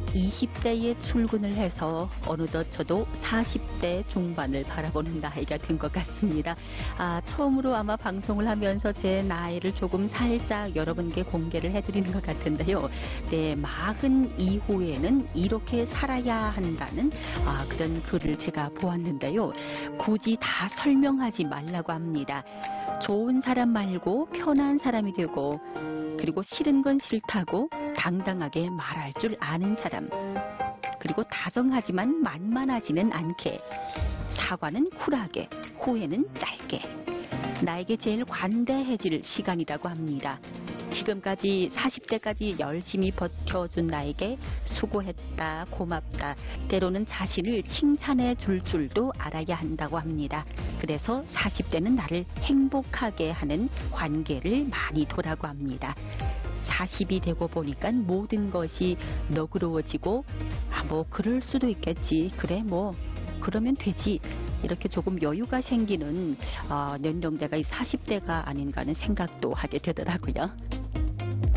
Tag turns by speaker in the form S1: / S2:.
S1: 20대에 출근을 해서 어느덧 저도 40대 중반을 바라보는 나이가 된 것 같습니다. 처음으로 아마 방송을 하면서 제 나이를 조금 살짝 여러분께 공개를 해드리는 것 같은데요. 네, 40 이후에는 이렇게 살아야 한다는 그런 글을 제가 보았는데요. 굳이 다 설명하지 말라고 합니다. 좋은 사람 말고 편한 사람이 되고, 그리고 싫은 건 싫다고 당당하게 말할 줄 아는 사람, 그리고 다정하지만 만만하지는 않게, 사과는 쿨하게, 후회는 짧게, 나에게 제일 관대해질 시간이라고 합니다. 지금까지 40대까지 열심히 버텨준 나에게 수고했다, 고맙다, 때로는 자신을 칭찬해 줄 줄도 알아야 한다고 합니다. 그래서 40대는 나를 행복하게 하는 관계를 많이 두라고 합니다. 40이 되고 보니까 모든 것이 너그러워지고, 뭐 그럴 수도 있겠지, 그래 뭐 그러면 되지, 이렇게 조금 여유가 생기는 연령대가 이 40대가 아닌가 하는 생각도 하게 되더라고요.